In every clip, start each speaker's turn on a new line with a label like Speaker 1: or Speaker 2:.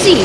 Speaker 1: Lucy!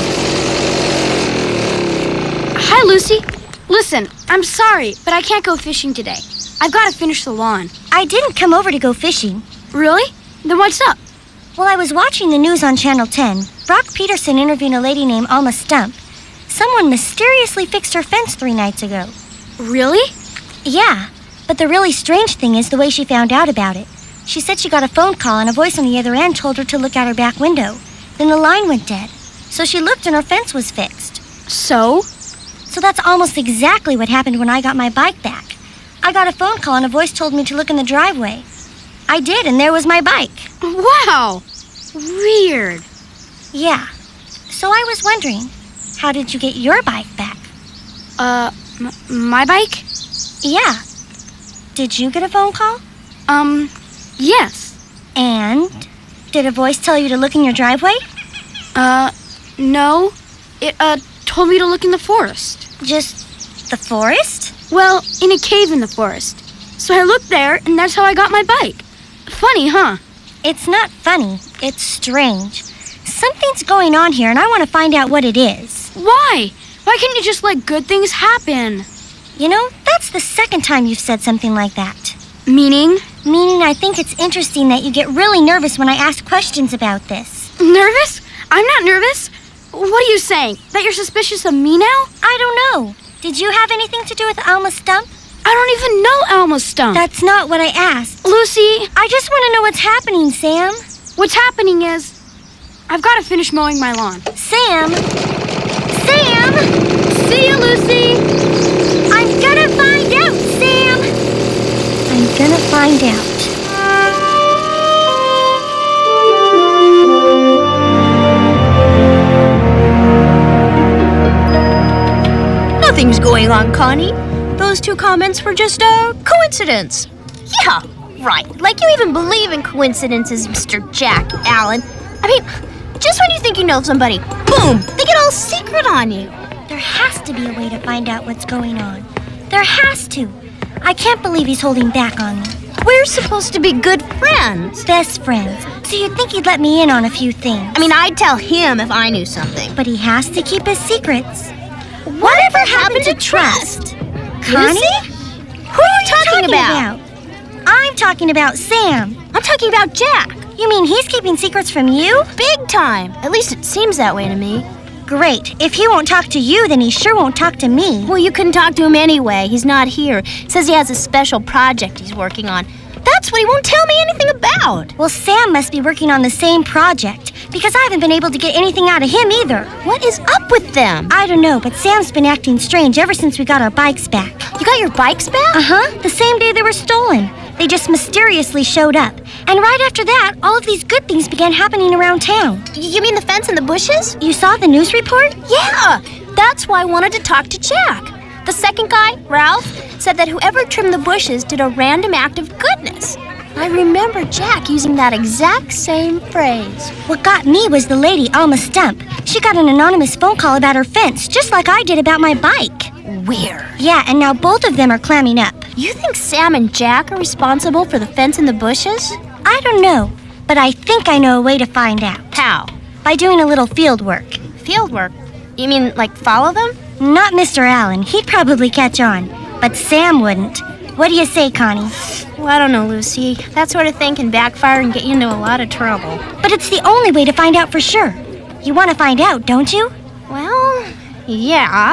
Speaker 1: Hi, Lucy. Listen, I'm sorry, but I can't go fishing today. I've got to finish the lawn.
Speaker 2: I didn't come over to go fishing.
Speaker 1: Really? Then what's up?
Speaker 2: Well, I was watching the news on Channel 10. Brock Peterson interviewed a lady named Alma Stump. Someone mysteriously fixed her fence 3 nights ago.
Speaker 1: Really?
Speaker 2: Yeah, but the really strange thing is the way she found out about it. She said she got a phone call and a voice on the other end told her to look out her back window. Then the line went dead. So she looked and her fence was fixed.
Speaker 1: So?
Speaker 2: So that's almost exactly what happened when I got my bike back. I got a phone call and a voice told me to look in the driveway. I did, and there was my bike.
Speaker 1: Wow! Weird.
Speaker 2: Yeah. So I was wondering, how did you get your bike back?
Speaker 1: My bike?
Speaker 2: Yeah. Did you get a phone call?
Speaker 1: Yes.
Speaker 2: And? Did a voice tell you to look in your driveway?
Speaker 1: No. It, told me to look in the forest.
Speaker 2: Just the forest?
Speaker 1: Well, in a cave in the forest. So I looked there, and that's how I got my bike. Funny, huh?
Speaker 2: It's not funny. It's strange. Something's going on here, and I want to find out what it is.
Speaker 1: Why? Why can't you just let good things happen?
Speaker 2: You know, that's the second time you've said something like that.
Speaker 1: Meaning?
Speaker 2: Meaning I think it's interesting that you get really nervous when I ask questions about this.
Speaker 1: Nervous? I'm not nervous. What are you saying? That you're suspicious of me now?
Speaker 2: I don't know. Did you have anything to do with Alma Stump?
Speaker 1: I don't even know Alma Stump.
Speaker 2: That's not what I asked.
Speaker 1: Lucy!
Speaker 2: I just want to know what's happening, Sam.
Speaker 1: What's happening is, I've got to finish mowing my lawn.
Speaker 2: Sam! Sam!
Speaker 1: See you, Lucy!
Speaker 2: I'm gonna find out, Sam! I'm gonna find out.
Speaker 3: Nothing's going on, Connie. Those 2 comments were just a coincidence.
Speaker 4: Yeah, right. Like you even believe in coincidences, Mr. Jack Allen. I mean, just when you think you know somebody, boom, they get all secret on you.
Speaker 2: There has to be a way to find out what's going on. There has to. I can't believe he's holding back on me.
Speaker 4: We're supposed to be good friends.
Speaker 2: Best friends. So you'd think he'd let me in on a few things.
Speaker 4: I mean, I'd tell him if I knew something.
Speaker 2: But he has to keep his secrets.
Speaker 4: Whatever happened to trust?
Speaker 2: Connie?
Speaker 4: Who are you talking about?
Speaker 2: I'm talking about Sam.
Speaker 4: I'm talking about Jack.
Speaker 2: You mean he's keeping secrets from you?
Speaker 4: Big time. At least it seems that way to me.
Speaker 2: Great. If he won't talk to you, then he sure won't talk to me.
Speaker 4: Well, you can talk to him anyway. He's not here. Says he has a special project he's working on. That's what he won't tell me anything about.
Speaker 2: Well, Sam must be working on the same project, because I haven't been able to get anything out of him either.
Speaker 4: What is up with them?
Speaker 2: I don't know, but Sam's been acting strange ever since we got our bikes back.
Speaker 4: You got your bikes back?
Speaker 2: Uh-huh. The same day they were stolen. They just mysteriously showed up. And right after that, all of these good things began happening around town.
Speaker 4: You mean the fence and the bushes?
Speaker 2: You saw the news report?
Speaker 4: Yeah! That's why I wanted to talk to Jack. The second guy, Ralph, said that whoever trimmed the bushes did a random act of goodness. I remember Jack using that exact same phrase.
Speaker 2: What got me was the lady, Alma Stump. She got an anonymous phone call about her fence, just like I did about my bike.
Speaker 4: Weird.
Speaker 2: Yeah, and now both of them are clamming up.
Speaker 4: You think Sam and Jack are responsible for the fence and the bushes?
Speaker 2: I don't know, but I think I know a way to find out.
Speaker 4: How?
Speaker 2: By doing a little field work.
Speaker 4: Field work? You mean, like, follow them?
Speaker 2: Not Mr. Allen. He'd probably catch on. But Sam wouldn't. What do you say, Connie?
Speaker 4: Well, I don't know, Lucy. That sort of thing can backfire and get you into a lot of trouble.
Speaker 2: But it's the only way to find out for sure. You want to find out, don't you?
Speaker 4: Well, yeah.